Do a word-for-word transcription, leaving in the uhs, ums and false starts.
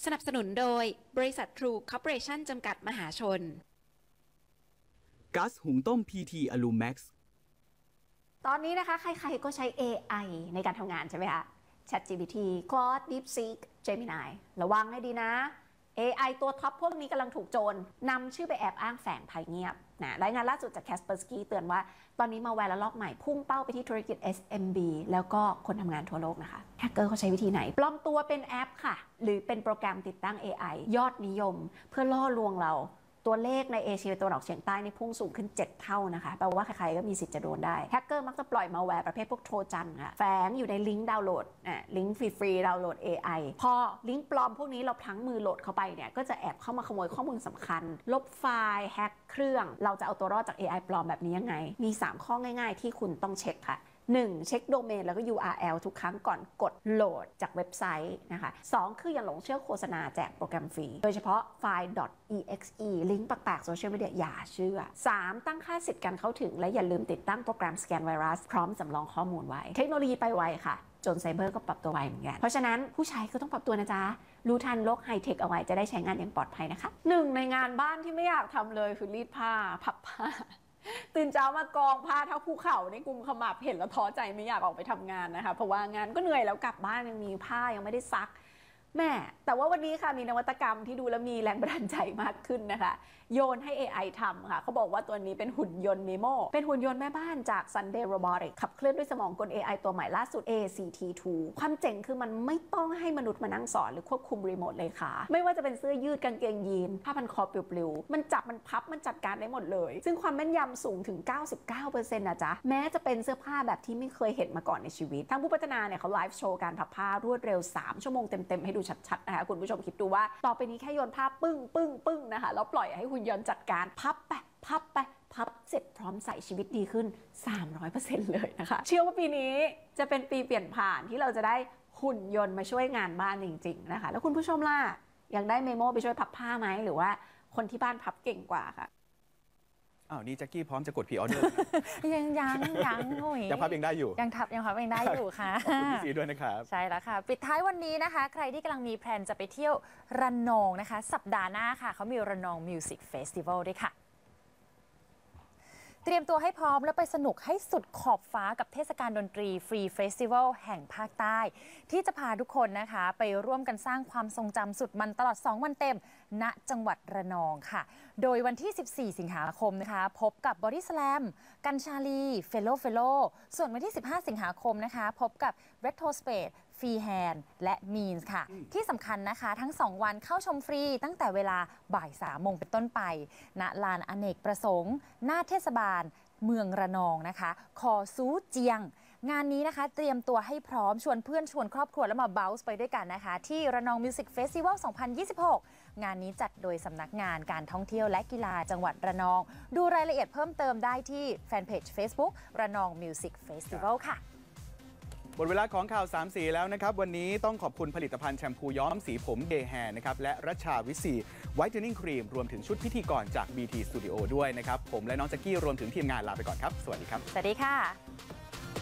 นับสนุนโดยบริษัททรูคอร์ปอเรชั่นจำกัดมหาชนก๊าซหุงต้ม พี ที Alumax ตอนนี้นะคะใครๆก็ใช้ เอ ไอ ในการทำงานใช่ไหมคะ ChatGPT Claude DeepSeek Gemini ระวังให้ดีนะ เอ ไอ ตัวท็อปพวกนี้กำลังถูกโจรนำชื่อไปแอบอ้างแฝงภัยเงียบนะรายงานล่าสุดจาก Kaspersky เตือนว่าตอนนี้มาแวร์และลอกใหม่พุ่งเป้าไปที่ธุรกิจ เอส เอ็ม บี แล้วก็คนทำงานทั่วโลกนะคะแฮกเกอร์เขาใช้วิธีไหนปลอมตัวเป็นแอปค่ะหรือเป็นโปรแกรมติดตั้ง เอ ไอ ยอดนิยมเพื่อล่อลวงเราตัวเลขในเอเชียตะวันออกเฉียงใต้นี่พุ่งสูงขึ้นเจ็ดเท่านะคะแปลว่าใครๆก็มีสิทธิ์จะโดนได้แฮกเกอร์มักจะปล่อยมาแวร์ประเภทพวกโทรจันค่ะแฝงอยู่ในลิงก์ดาวน์โหลดอ่ะลิงก์ฟรีๆดาวน์โหลด เอ ไอ พอลิงก์ปลอมพวกนี้เราพลั้งมือโหลดเข้าไปเนี่ยก็จะแอบเข้ามาขโมยข้อมูลสำคัญลบไฟล์แฮกเครื่องเราจะเอาตัวรอดจาก เอ ไอ ปลอมแบบนี้ยังไงมีสามข้อง่ายๆที่คุณต้องเช็คค่ะหนึ่งเช็คโดเมนแล้วก็ ยู อาร์ แอล ทุกครั้งก่อนกดโหลดจากเว็บไซต์นะคะสองคืออย่าหลงเชื่อโฆษณาแจกโปรแกรมฟรีโดยเฉพาะไฟล์ .exe ลิงก์แปลกๆโซเชียลมีเดียอย่าเชื่อสามตั้งค่าสิทธิ์การเข้าถึงและอย่าลืมติดตั้งโปรแกรมสแกนไวรัสพร้อมสำรองข้อมูลไว้เทคโนโลยีไปไวค่ะจนไซเบอร์ก็ปรับตัวไวเหมือนกันเพราะฉะนั้นผู้ใช้ก็ต้องปรับตัวนะจ๊ะรู้ทันโลกไฮเทคเอาไว้จะได้ใช้งานอย่างปลอดภัยนะคะหนึ่งในงานบ้านที่ไม่อยากทำเลยคือรีดผ้าพับผ้าตื่นเช้ามากองผ้าเท่าภูเขาในกุมขมับเห็นแล้วท้อใจไม่อยากออกไปทำงานนะคะเพราะว่างานก็เหนื่อยแล้วกลับบ้านยังมีผ้ายังไม่ได้ซักแม่แต่ว่าวันนี้ค่ะมีนวัตกรรมที่ดูแล้วมีแรงบันดาลใจมากขึ้นนะคะโยนให้ เอ ไอ ทำค่ะเขาบอกว่าตัวนี้เป็นหุ่นยนต์ Nemo เป็นหุ่นยนต์แม่บ้านจาก Sunday Robotics ขับเคลื่อนด้วยสมองกล เอ ไอ ตัวใหม่ล่าสุด เอ ซี ที ทู ความเจ๋งคือมันไม่ต้องให้มนุษย์มานั่งสอนหรือควบคุมรีโมทเลยค่ะไม่ว่าจะเป็นเสื้อยืดกางเกงยีนผ้าพันคอปลิวๆมันจับมันพับมันจัดการได้หมดเลยซึ่งความแม่นยำสูงถึง เก้าสิบเก้าเปอร์เซ็นต์ นะจ๊ะแม้จะเป็นเสื้อผ้าแบบที่ไม่เคยเห็นมาก่อนในชีวิตทางผู้พัฒนาเนี่ยเขาไลฟ์โชว์การพับผ้ารวดเร็วสามชั่วโมงเต็มๆให้ดูชัดๆนะคะคุณผู้ชมคิดดูว่าต่อไปนี้แค่โยนผ้าปึ้งปึ้งปึ้งนะคะแล้วปล่อยให้หุ่นยนต์จัดการพับไปพับไปพับเสร็จพร้อมใส่ชีวิตดีขึ้น สามร้อยเปอร์เซ็นต์ เลยนะคะเชื่อว่าปีนี้จะเป็นปีเปลี่ยนผ่านที่เราจะได้หุ่นยนต์มาช่วยงานบ้านจริงๆนะคะแล้วคุณผู้ชมล่ะอยากได้เมโมไปช่วยพับผ้าไหมหรือว่าคนที่บ้านพับเก่งกว่าค่ะอ้าวนี่แจ็คกี้พร้อมจะกดพรีออเดอร์ยังยังยังโอ้ยยังพับเองได้อยู่ยังทับยังพับเองได้อยู่ค่ะขอบคุณพี่ซีด้วยนะครับใช่แล้วค่ะปิดท้ายวันนี้นะคะใครที่กำลังมีแพลนจะไปเที่ยวระนองนะคะสัปดาห์หน้าค่ะเขามีระนองมิวสิกเฟสติวัลด้วยค่ะเตรียมตัวให้พร้อมแล้วไปสนุกให้สุดขอบฟ้ากับเทศกาลดนตรีฟรีเฟสติวัลแห่งภาคใต้ที่จะพาทุกคนนะคะไปร่วมกันสร้างความทรงจำสุดมันตลอดสองวันเต็มณจังหวัดระนองค่ะโดยวันที่สิบสี่สิงหาคมนะคะพบกับบอดี้สแลมกัญชาลีเฟลโลเฟลโลส่วนวันที่สิบห้าสิงหาคมนะคะพบกับเรโทรสเปดฟรีแฮนด์และมีนส์ค่ะที่สำคัญนะคะทั้งสองวันเข้าชมฟรีตั้งแต่เวลาบ่ายสามโมงเป็นต้นไปณลานอเนกประสงค์หน้าเทศบาลเมืองระนองนะคะคอซูเจียงงานนี้นะคะเตรียมตัวให้พร้อมชวนเพื่อนชวนครอบครัวแล้วมาเบลส์ไปด้วยกันนะคะที่ระนองมิวสิกเฟสติวัลสองพันยี่สิบหกงานนี้จัดโดยสำนักงานการท่องเที่ยวและกีฬาจังหวัดระนองดูรายละเอียดเพิ่มเติมได้ที่แฟนเพจ Facebook ระนองมิวสิกเฟสติวัลค่ะหมดเวลาของข่าวสามสีแล้วนะครับวันนี้ต้องขอบคุณผลิตภัณฑ์แชมพูย้อมสีผมเดย์แฮร์นะครับและรัชชาวิสีไวท์เทนนิ่งครีมรวมถึงชุดพิธีกรจาก บี ที Studio ด้วยนะครับผมและน้องแจ็คกี้รวมถึงทีมงานลาไปก่อนครับสวัสดีครับสวัสดีค่ะ